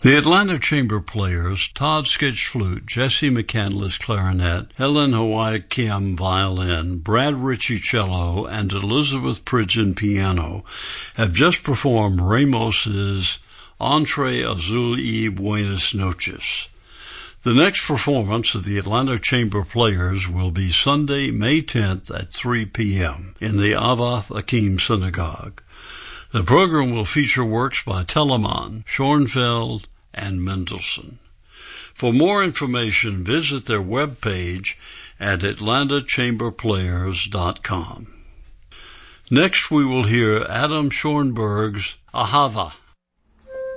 The Atlanta Chamber Players, Todd Skitch flute, Jesse McCandless clarinet, Helen Hawaii Kim violin, Brad Ritchie cello, and Elizabeth Pridgeon piano, have just performed Ramos's Entre Azul y Buenas Noches. The next performance of the Atlanta Chamber Players will be Sunday, May 10th at 3 p.m. in the Avath Akim Synagogue. The program will feature works by Telemann, Schoenfeld, and Mendelssohn. For more information, visit their webpage at atlantachamberplayers.com. Next, we will hear Adam Schoenberg's Ahava.